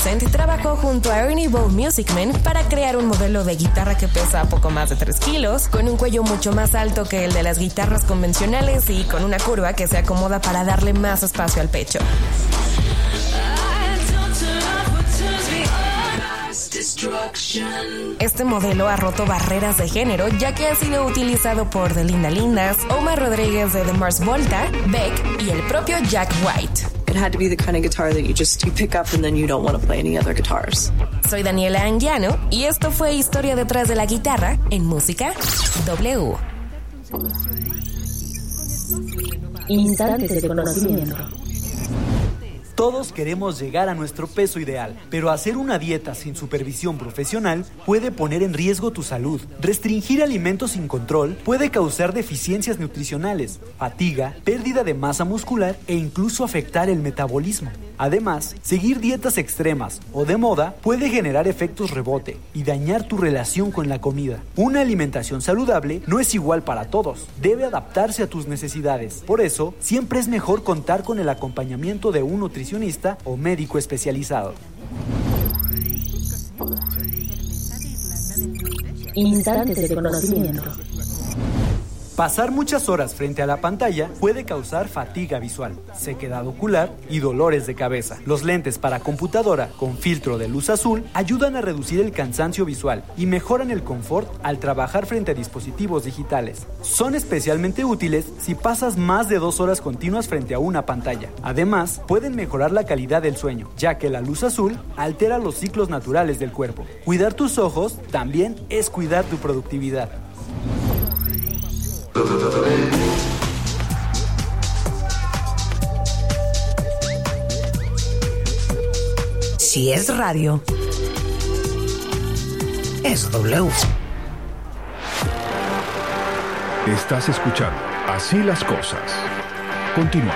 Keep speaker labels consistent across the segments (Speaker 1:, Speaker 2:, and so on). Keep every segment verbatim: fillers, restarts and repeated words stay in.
Speaker 1: Vincent trabajó junto a Ernie Ball Music Man para crear un modelo de guitarra que pesa poco más de tres kilos, con un cuello mucho más alto que el de las guitarras convencionales y con una curva que se acomoda para darle más espacio al pecho. Este modelo ha roto barreras de género, ya que ha sido utilizado por The Linda Lindas, Omar Rodríguez de The Mars Volta, Beck y el propio Jack White.
Speaker 2: It had to be the kind of guitar that you just you pick up and then you don't want to play any other guitars.
Speaker 1: Soy Daniela Anguiano y esto fue Historia detrás de la guitarra en Música W.
Speaker 3: Instantes de conocimiento.
Speaker 4: Todos queremos llegar a nuestro peso ideal, pero hacer una dieta sin supervisión profesional puede poner en riesgo tu salud. Restringir alimentos sin control puede causar deficiencias nutricionales, fatiga, pérdida de masa muscular e incluso afectar el metabolismo. Además, seguir dietas extremas o de moda puede generar efectos rebote y dañar tu relación con la comida. Una alimentación saludable no es igual para todos, debe adaptarse a tus necesidades. Por eso, siempre es mejor contar con el acompañamiento de un nutricionista o médico especializado.
Speaker 3: Instantes de conocimiento.
Speaker 4: Pasar muchas horas frente a la pantalla puede causar fatiga visual, sequedad ocular y dolores de cabeza. Los lentes para computadora con filtro de luz azul ayudan a reducir el cansancio visual y mejoran el confort al trabajar frente a dispositivos digitales. Son especialmente útiles si pasas más de dos horas continuas frente a una pantalla. Además, pueden mejorar la calidad del sueño, ya que la luz azul altera los ciclos naturales del cuerpo. Cuidar tus ojos también es cuidar tu productividad.
Speaker 1: Si es radio, es W.
Speaker 5: Estás escuchando Así las Cosas. Continuamos.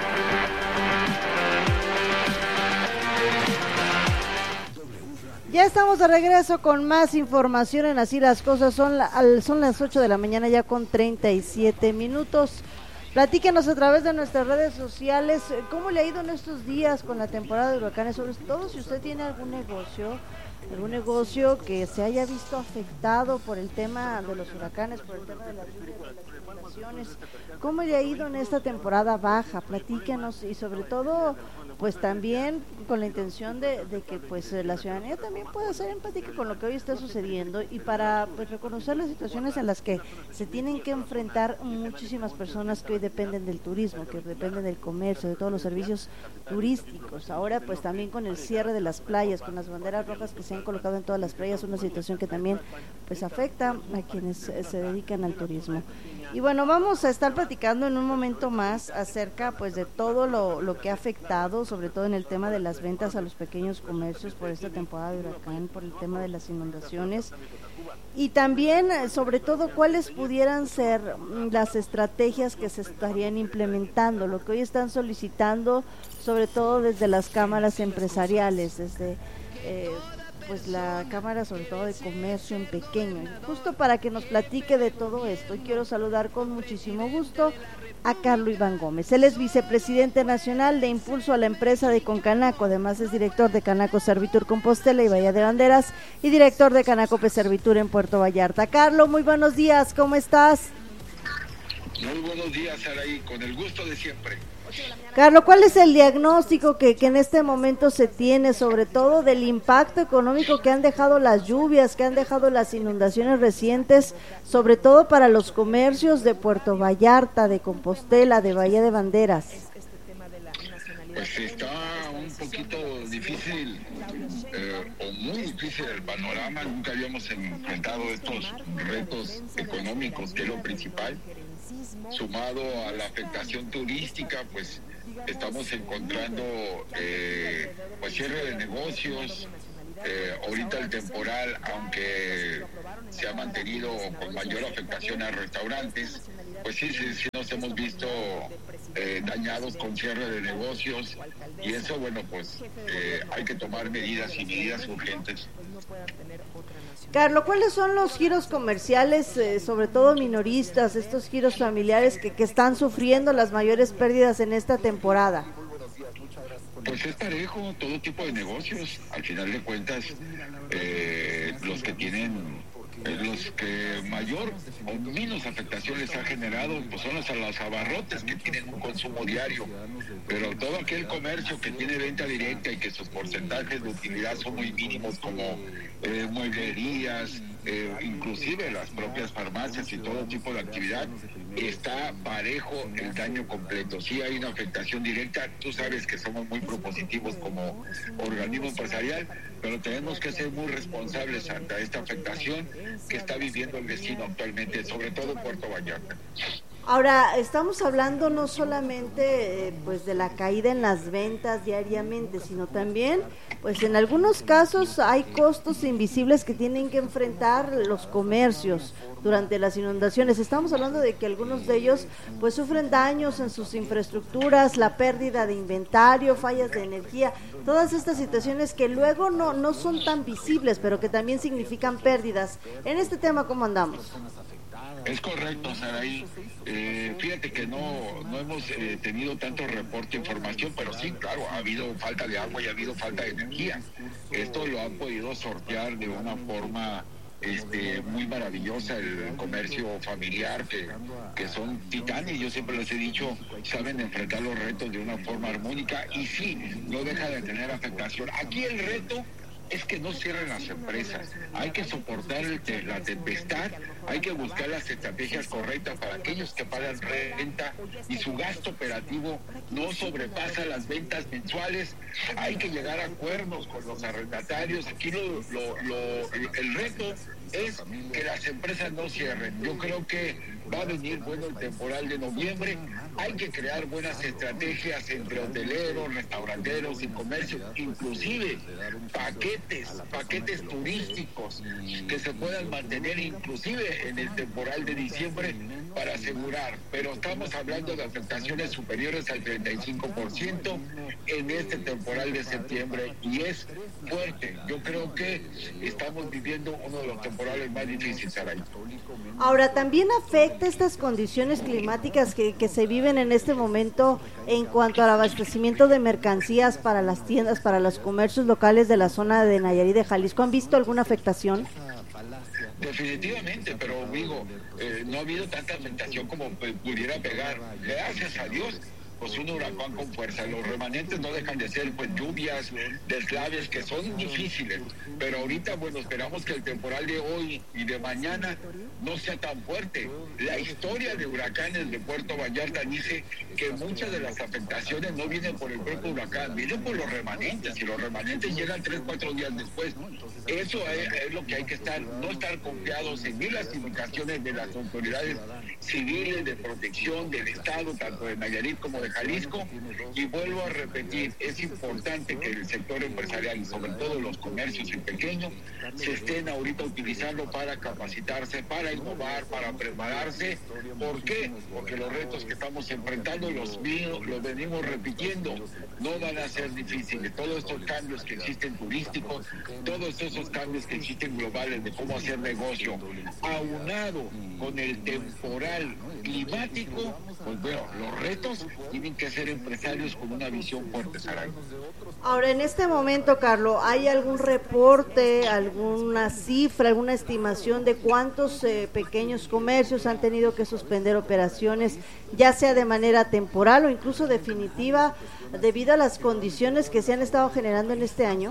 Speaker 6: Ya estamos de regreso con más información en Así las Cosas. Son, la, al, son las ocho de la mañana ya con treinta y siete minutos. Platíquenos a través de nuestras redes sociales cómo le ha ido en estos días con la temporada de huracanes, sobre todo si usted tiene algún negocio, algún negocio que se haya visto afectado por el tema de los huracanes, por el tema de las lluvias, de las inundaciones. ¿Cómo le ha ido en esta temporada baja? Platíquenos y sobre todo pues también con la intención de, de que pues la ciudadanía también pueda ser empática con lo que hoy está sucediendo y para pues reconocer las situaciones en las que se tienen que enfrentar muchísimas personas que hoy dependen del turismo, que dependen del comercio, de todos los servicios turísticos. Ahora pues también con el cierre de las playas, con las banderas rojas que se han colocado en todas las playas, una situación que también pues afecta a quienes se dedican al turismo. Y bueno, vamos a estar platicando en un momento más acerca pues de todo lo, lo que ha afectado, sobre todo en el tema de las ventas a los pequeños comercios por esta temporada de huracán, por el tema de las inundaciones y también sobre todo cuáles pudieran ser las estrategias que se estarían implementando, lo que hoy están solicitando sobre todo desde las cámaras empresariales, desde eh, pues la Cámara sobre todo de Comercio en Pequeño. Y justo para que nos platique de todo esto, quiero saludar con muchísimo gusto a Carlos Iván Gómez. Él es vicepresidente nacional de Impulso a la Empresa de Concanaco, además es director de Canaco Servitur Compostela y Bahía de Banderas y director de Canacope Servitur en Puerto Vallarta. Carlos, muy buenos días, ¿cómo estás?
Speaker 7: Muy buenos días, Araí, con el gusto de siempre.
Speaker 6: Carlos, ¿cuál es el diagnóstico que, que en este momento se tiene, sobre todo del impacto económico que han dejado las lluvias, que han dejado las inundaciones recientes, sobre todo para los comercios de Puerto Vallarta, de Compostela, de Bahía de Banderas?
Speaker 7: Pues está un poquito difícil, eh, o muy difícil el panorama. Nunca habíamos enfrentado estos retos económicos, que es lo principal. Sumado a la afectación turística, pues estamos encontrando eh, pues cierre de negocios. Eh, ahorita el temporal, aunque se ha mantenido con mayor afectación a restaurantes, pues sí, sí, sí nos hemos visto eh, dañados con cierre de negocios, y eso, bueno, pues eh, hay que tomar medidas y medidas urgentes.
Speaker 6: Carlos, ¿cuáles son los giros comerciales, eh, sobre todo minoristas, estos giros familiares que, que están sufriendo las mayores pérdidas en esta temporada?
Speaker 7: Pues es parejo, todo tipo de negocios. Al final de cuentas, eh, los que tienen, eh, los que mayor o menos afectación les ha generado, pues son los, los abarrotes que tienen un consumo diario. Pero todo aquel comercio que tiene venta directa y que sus porcentajes de utilidad son muy mínimos, como eh, mueblerías, eh, inclusive las propias farmacias y todo tipo de actividad, está parejo el daño completo. Sí hay una afectación directa, tú sabes que somos muy propositivos como organismo empresarial, pero tenemos que ser muy responsables ante esta afectación que está viviendo el vecino actualmente, sobre todo Puerto Vallarta.
Speaker 6: Ahora, estamos hablando no solamente eh, pues de la caída en las ventas diariamente, sino también, pues en algunos casos hay costos invisibles que tienen que enfrentar los comercios durante las inundaciones. Estamos hablando de que algunos de ellos pues sufren daños en sus infraestructuras, la pérdida de inventario, fallas de energía, todas estas situaciones que luego no, no son tan visibles, pero que también significan pérdidas. En este tema, ¿cómo andamos?
Speaker 7: Es correcto, Saraí. Eh, fíjate que no, no hemos eh, tenido tanto reporte, información, pero sí, claro, ha habido falta de agua y ha habido falta de energía. Esto lo han podido sortear de una forma este, muy maravillosa el comercio familiar, que, que son titanes, yo siempre les he dicho, saben enfrentar los retos de una forma armónica y sí, no deja de tener afectación. Aquí el reto es que no cierren las empresas, hay que soportar el te, la tempestad, hay que buscar las estrategias correctas para aquellos que pagan renta y su gasto operativo no sobrepasa las ventas mensuales, hay que llegar a acuerdos con los arrendatarios. Aquí lo, lo, lo, el reto es que las empresas no cierren. Yo creo que va a venir bueno el temporal de noviembre, hay que crear buenas estrategias entre hoteleros, restauranteros y comercio, inclusive paquetes, paquetes turísticos que se puedan mantener inclusive en el temporal de diciembre para asegurar, pero estamos hablando de afectaciones superiores al treinta y cinco por ciento en este temporal de septiembre y es fuerte. Yo creo que estamos viviendo uno de los temporales más difíciles, Saray.
Speaker 6: Ahora, también afecta estas condiciones climáticas que, que se viven en este momento en cuanto al abastecimiento de mercancías para las tiendas, para los comercios locales de la zona de Nayarit, de Jalisco. ¿Han visto alguna afectación?
Speaker 7: Definitivamente, pero digo, eh, no ha habido tanta afectación como pudiera pegar. Gracias a Dios, pues un huracán con fuerza. Los remanentes no dejan de ser pues lluvias, deslaves que son difíciles, pero ahorita bueno, esperamos que el temporal de hoy y de mañana no sea tan fuerte. La historia de huracanes de Puerto Vallarta dice que muchas de las afectaciones no vienen por el propio huracán, vienen por los remanentes, y los remanentes llegan tres, cuatro días después. Eso es, es lo que hay que estar, no estar confiados, seguir las indicaciones de las autoridades civiles de protección del Estado, tanto de Nayarit como de Jalisco, y vuelvo a repetir, es importante que el sector empresarial y sobre todo los comercios y pequeños se estén ahorita utilizando para capacitarse, para innovar, para prepararse. ¿Por qué? Porque los retos que estamos enfrentando los, los venimos repitiendo, no van a ser difíciles. Todos estos cambios que existen turísticos, todos esos cambios que existen globales de cómo hacer negocio, aunado con el temporal climático, pues bueno, los retos tienen que ser empresarios con una visión fuerte, Saray.
Speaker 6: Ahora, en este momento, Carlos, ¿hay algún reporte, alguna cifra, alguna estimación de cuántos eh, pequeños comercios han tenido que suspender operaciones, ya sea de manera temporal o incluso definitiva, debido a las condiciones que se han estado generando en este año?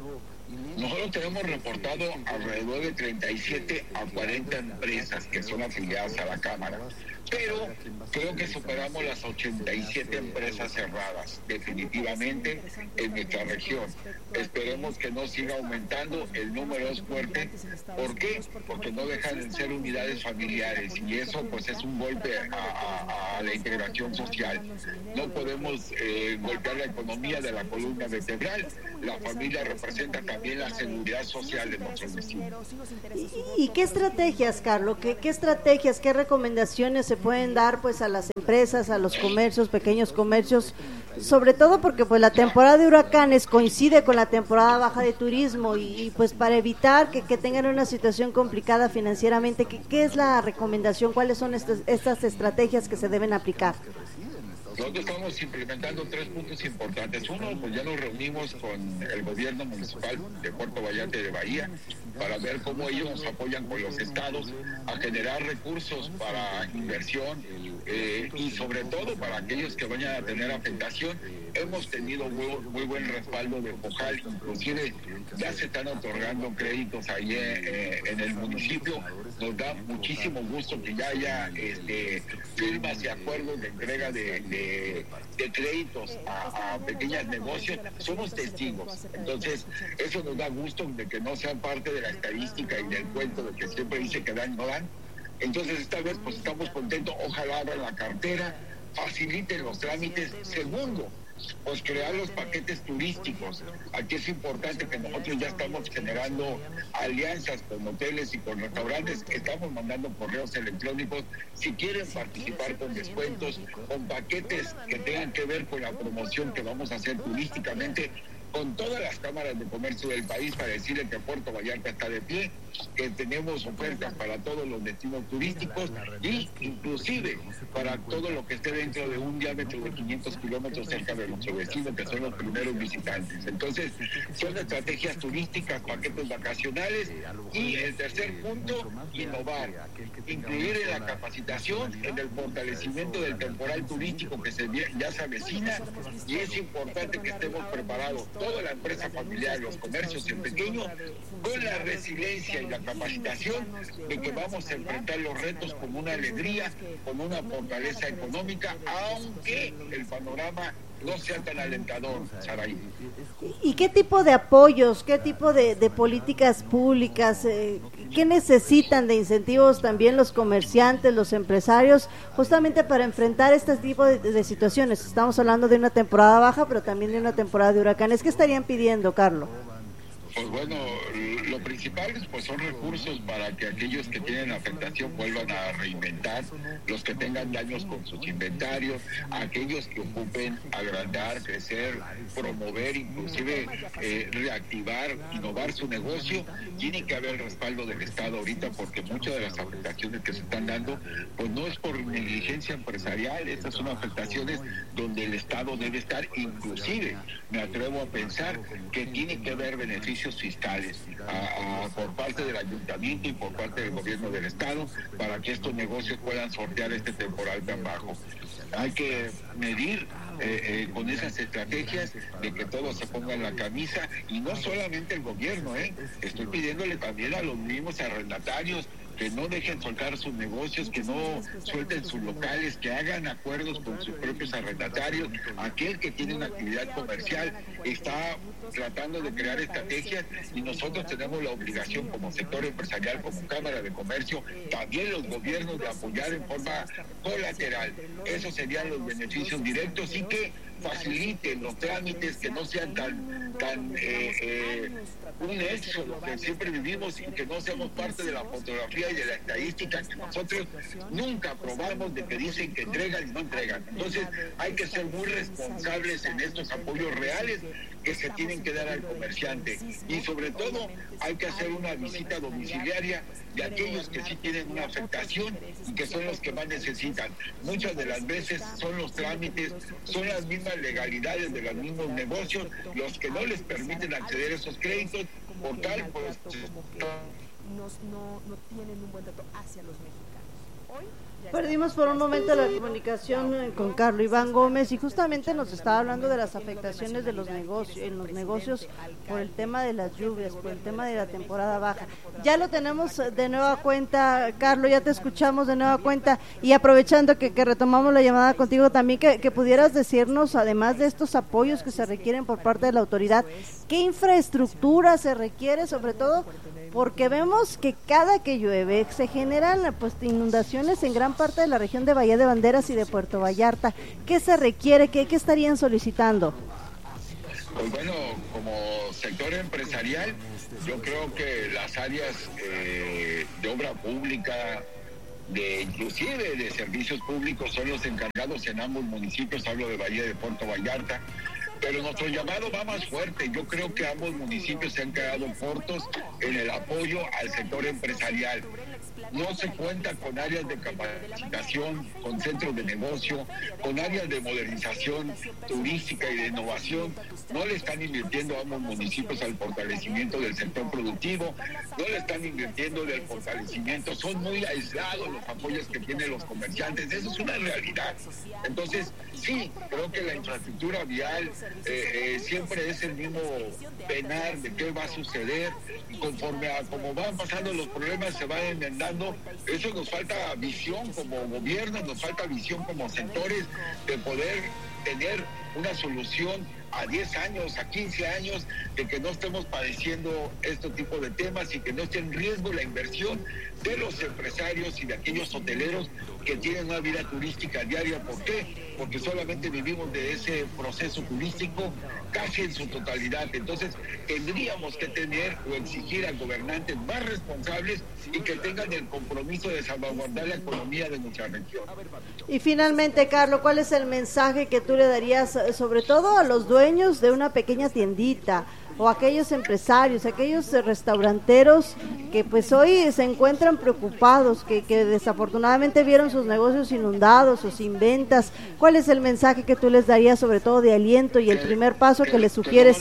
Speaker 7: Nosotros tenemos reportado alrededor de treinta y siete a cuarenta empresas que son afiliadas a la Cámara, pero creo que superamos las ochenta y siete empresas cerradas definitivamente en nuestra región. Esperemos que no siga aumentando, el número es fuerte. ¿Por qué? Porque no dejan de ser unidades familiares y eso pues es un golpe a, a, a la integración social. No podemos eh, golpear la economía de la columna vertebral. La familia representa también la seguridad social de nuestros vecinos.
Speaker 6: ¿Y, y qué estrategias, Carlos? ¿Qué, qué estrategias, qué recomendaciones se pueden dar pues a las empresas, a los comercios, pequeños comercios, sobre todo porque pues la temporada de huracanes coincide con la temporada baja de turismo y, y pues para evitar que, que tengan una situación complicada financieramente, ¿qué, qué es la recomendación? ¿Cuáles son estas, estas estrategias que se deben aplicar?
Speaker 7: Nosotros estamos implementando tres puntos importantes. Uno, pues ya nos reunimos con el gobierno municipal de Puerto Vallarta y de Bahía para ver cómo ellos nos apoyan con los estados a generar recursos para inversión eh, y sobre todo para aquellos que vayan a tener afectación. Hemos tenido muy, muy buen respaldo de FOJAL, inclusive ya se están otorgando créditos ahí eh, en el municipio. Nos da muchísimo gusto que ya haya este, firmas y acuerdos de entrega de, de, de créditos a, a pequeños negocios. Somos testigos, entonces eso nos da gusto de que no sean parte de la estadística y del cuento de que siempre dice que dan, no dan. Entonces esta vez pues estamos contentos, ojalá abran la cartera, faciliten los trámites. Segundo, pues crear los paquetes turísticos. Aquí es importante que nosotros ya estamos generando alianzas con hoteles y con restaurantes, estamos mandando correos electrónicos si quieren participar con descuentos, con paquetes que tengan que ver con la promoción que vamos a hacer turísticamente con todas las cámaras de comercio del país para decirle que Puerto Vallarta está de pie, que tenemos ofertas para todos los destinos turísticos y inclusive para todo lo que esté dentro de un diámetro de quinientos kilómetros cerca de nuestro vecino, que son los primeros visitantes. Entonces, son estrategias turísticas, paquetes vacacionales y el tercer punto, innovar, incluir en la capacitación, en el fortalecimiento del temporal turístico que se, ya se avecina, y es importante que estemos preparados toda la empresa familiar, los comercios en pequeño, con la resiliencia y la capacitación de que vamos a enfrentar los retos con una alegría, con una fortaleza económica, aunque el panorama no sea tan alentador, Saraí.
Speaker 6: ¿Y qué tipo de apoyos, qué tipo de, de políticas públicas, eh, qué necesitan de incentivos también los comerciantes, los empresarios, justamente para enfrentar este tipo de, de situaciones? Estamos hablando de una temporada baja, pero también de una temporada de huracanes. ¿Qué estarían pidiendo, Carlos?
Speaker 7: Pues bueno, lo principal pues son recursos para que aquellos que tienen afectación vuelvan a reinventar, los que tengan daños con sus inventarios, aquellos que ocupen agrandar, crecer, promover, inclusive eh, reactivar, innovar su negocio. Tiene que haber respaldo del Estado ahorita, porque muchas de las afectaciones que se están dando pues no es por negligencia empresarial, estas son afectaciones donde el Estado debe estar. Inclusive me atrevo a pensar que tiene que haber beneficios fiscales a, a, por parte del ayuntamiento y por parte del gobierno del estado para que estos negocios puedan sortear este temporal tan bajo. Hay que medir eh, eh, con esas estrategias de que todos se pongan la camisa, y no solamente el gobierno, eh. estoy pidiéndole también a los mismos arrendatarios que no dejen soltar sus negocios, que no suelten sus locales, que hagan acuerdos con sus propios arrendatarios. Aquel que tiene una actividad comercial está tratando de crear estrategias, y nosotros tenemos la obligación como sector empresarial, como Cámara de Comercio, también los gobiernos, de apoyar en forma colateral. Esos serían los beneficios directos, y que faciliten los trámites, que no sean tan, tan eh, eh, un éxodo que siempre vivimos, y que no seamos parte de la fotografía y de la estadística que nosotros nunca probamos, de que dicen que entregan y no entregan. Entonces hay que ser muy responsables en estos apoyos reales que se tienen que dar al comerciante, y sobre todo hay que hacer una visita domiciliaria de aquellos que sí tienen una afectación y que son los que más necesitan. Muchas de las veces son los trámites, son las mismas legalidades de los mismos negocios los que no les permiten acceder a esos créditos, por tal pues
Speaker 8: no, no tienen un buen trato hacia los mexicanos. Hoy
Speaker 6: perdimos por un momento la comunicación con Carlos Iván Gómez, y justamente nos estaba hablando de las afectaciones de los negocios, en los negocios por el tema de las lluvias, por el tema de la temporada baja. Ya lo tenemos de nueva cuenta, Carlos, ya te escuchamos de nueva cuenta, y aprovechando que, que retomamos la llamada contigo también, que, que pudieras decirnos, además de estos apoyos que se requieren por parte de la autoridad, ¿qué infraestructura se requiere, sobre todo porque vemos que cada que llueve se generan pues inundaciones en gran parte de la región de Bahía de Banderas y de Puerto Vallarta? ¿Qué se requiere? ¿Qué, qué estarían solicitando?
Speaker 7: Pues bueno, como sector empresarial, yo creo que las áreas eh, de obra pública, de inclusive de servicios públicos, son los encargados en ambos municipios, hablo de Bahía de Puerto Vallarta. Pero nuestro llamado va más fuerte. Yo creo que ambos municipios se han quedado cortos en el apoyo al sector empresarial. no se cuenta con áreas de capacitación, con centros de negocio, con áreas de modernización turística y de innovación. No le están invirtiendo a ambos municipios al fortalecimiento del sector productivo, no le están invirtiendo del fortalecimiento, son muy aislados los apoyos que tienen los comerciantes, eso es una realidad. Entonces, sí, creo que la infraestructura vial eh, eh, siempre es el mismo penar de qué va a suceder, y conforme a cómo van pasando los problemas se van enmendando. Eso nos falta visión como gobierno, nos falta visión como sectores de poder tener una solución a diez años, a quince años, de que no estemos padeciendo este tipo de temas y que no esté en riesgo la inversión de los empresarios y de aquellos hoteleros que tienen una vida turística diaria. ¿Por qué? Porque solamente vivimos de ese proceso turístico casi en su totalidad. Entonces, tendríamos que tener o exigir a gobernantes más responsables y que tengan el compromiso de salvaguardar la economía de nuestra región.
Speaker 6: Y finalmente, Carlos, ¿cuál es el mensaje que tú le darías sobre todo a los dueños de una pequeña tiendita o aquellos empresarios, aquellos restauranteros que pues hoy se encuentran preocupados, que, que desafortunadamente vieron sus negocios inundados o sin ventas? ¿Cuál es el mensaje que tú les darías sobre todo de aliento y el primer paso que, que les sugieres?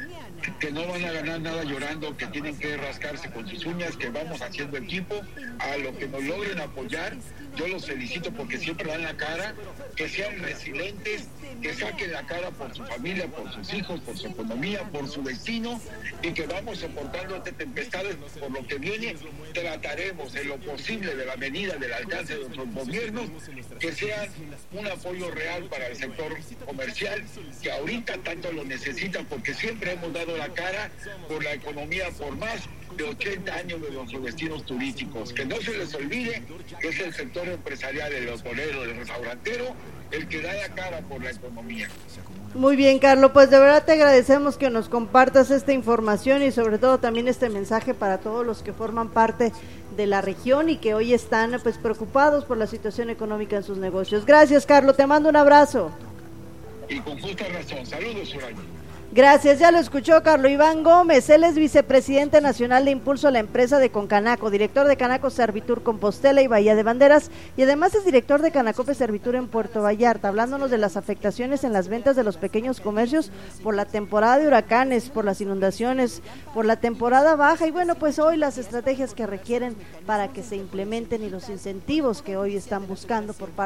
Speaker 7: Que no van a ganar nada llorando, que tienen que rascarse con sus uñas, que vamos haciendo equipo. A lo que nos logren apoyar, yo los felicito porque siempre dan la cara, que sean resilientes, que saquen la cara por su familia, por sus hijos, por su economía, por su destino, y que vamos soportando estas tempestades. Por lo que viene, trataremos en lo posible, de la medida del alcance de nuestros gobiernos, que sean un apoyo real para el sector comercial, que ahorita tanto lo necesita, porque siempre hemos dado la cara por la economía por más de ochenta años de nuestros destinos turísticos. Que no se les olvide que es el sector empresarial, el hotelero, el restaurantero, el que da la cara por la economía.
Speaker 6: Muy bien, Carlos, pues de verdad te agradecemos que nos compartas esta información y sobre todo también este mensaje para todos los que forman parte de la región y que hoy están pues preocupados por la situación económica en sus negocios. Gracias, Carlos, te mando un abrazo.
Speaker 7: Y con justa razón. Saludos, Soraya.
Speaker 6: Gracias, ya lo escuchó Carlos Iván Gómez, él es vicepresidente nacional de Impulso a la Empresa de Concanaco, director de Canaco Servitur Compostela y Bahía de Banderas, y además es director de Canacope Servitur en Puerto Vallarta, hablándonos de las afectaciones en las ventas de los pequeños comercios por la temporada de huracanes, por las inundaciones, por la temporada baja, y bueno, pues hoy las estrategias que requieren para que se implementen y los incentivos que hoy están buscando por parte